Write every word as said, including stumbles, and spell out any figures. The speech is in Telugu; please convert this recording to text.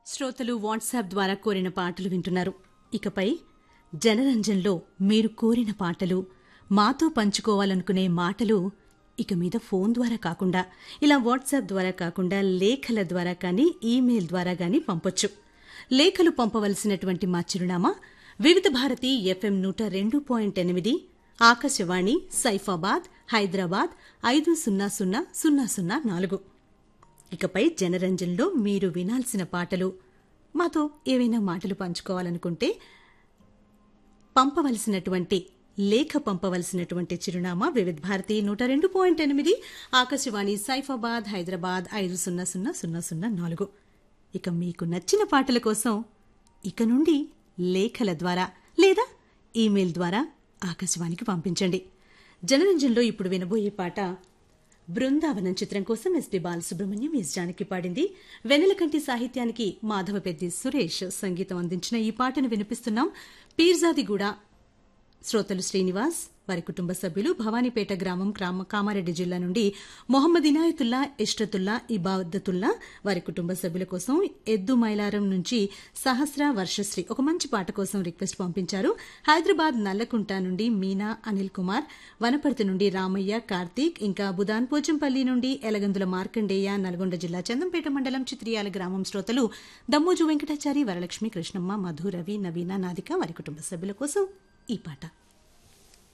శ్రోతలు వాట్సాప్ ద్వారా కోరిన పాటలు వింటున్నారు. ఇకపై జనరంజన్లో మీరు కోరిన పాటలు, మాతో పంచుకోవాలనుకునే మాటలు ఇక మీద ఫోన్ ద్వారా కాకుండా, ఇలా వాట్సాప్ ద్వారా కాకుండా లేఖల ద్వారా కానీ, ఈమెయిల్ ద్వారా కానీ పంపొచ్చు. లేఖలు పంపవలసినటువంటి మా చిరునామా వివిధ భారతి ఎఫ్ఎం నూట రెండు పాయింట్ ఎనిమిది, ఆకాశవాణి సైఫాబాద్, హైదరాబాద్ ఐదు సున్నా సున్నా సున్నా సున్నా నాలుగు. ఇకపై జనరంజన్లో మీరు వినాల్సిన పాటలు, మాతో ఏవైనా మాటలు పంచుకోవాలనుకుంటే పంపవలసినటువంటి లేఖ పంపవలసినటువంటి చిరునామా వివిధ భారతి నూట రెండు పాయింట్ ఎనిమిది, ఆకాశవాణి సైఫాబాద్, హైదరాబాద్ ఐదు సున్నా సున్నా సున్నా సున్నా నాలుగు. ఇక మీకు నచ్చిన పాటల కోసం ఇక నుండి లేఖల ద్వారా లేదా ఈమెయిల్ ద్వారా ఆకాశవాణికి పంపించండి. జనరంజన్లో ఇప్పుడు వినబోయే పాట బృందావనం చిత్రం కోసం ఎస్పి బాలసుబ్రహ్మణ్యం, ఎస్ జానకి పాడింది. వెన్నెలకంటి సాహిత్యానికి మాధవపెద్ది సురేష్ సంగీతం అందించిన ఈ పాటను వినిపిస్తున్నాం. పీర్జాదిగూడ శ్రోతలు శ్రీనివాస్, వారి కుటుంబ సభ్యులు, భవానీపేట గ్రామం కామారెడ్డి జిల్లా నుండి మొహమ్మద్ ఇనాయతుల్లా, ఇష్రతుల్లా, ఇబాదతుల్లా, వారి కుటుంబ సభ్యుల కోసం ఎద్దు మైలారం నుంచి సహస్ర వర్షశ్రీ ఒక మంచి పాట కోసం రిక్వెస్ట్ పంపించారు. హైదరాబాద్ నల్లకుంట నుండి మీనా అనిల్ కుమార్, వనపర్తి నుండి రామయ్య, కార్తీక్, ఇంకా బుదాన్ పోచంపల్లి నుండి ఎలగందుల మార్కండేయ, నల్గొండ జిల్లా చందంపేట మండలం చిత్రియాల గ్రామం శ్రోతలు దమ్మోజు వెంకటాచారి, వరలక్ష్మి, కృష్ణమ్మ, మధు, రవి, నవీన, నాదిక, వారి కుటుంబ సభ్యుల కోసం ఈ పాట.